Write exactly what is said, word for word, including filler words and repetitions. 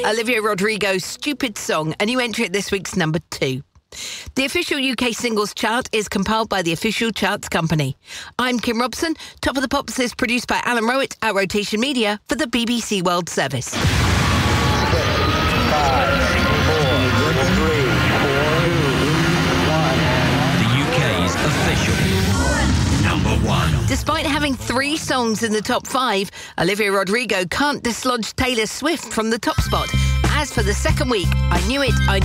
Olivia Rodrigo's Stupid Song, a new entry at this week's number two. The official U K singles chart is compiled by the Official Charts Company. I'm Kim Robson. Top of the Pops is produced by Alan Rowett at Rotation Media for the B B C World Service. Six, five, four, three, two, one. The U K's official number one. Despite having three songs in the top five, Olivia Rodrigo can't dislodge Taylor Swift from the top spot. As for the second week, I Knew It, I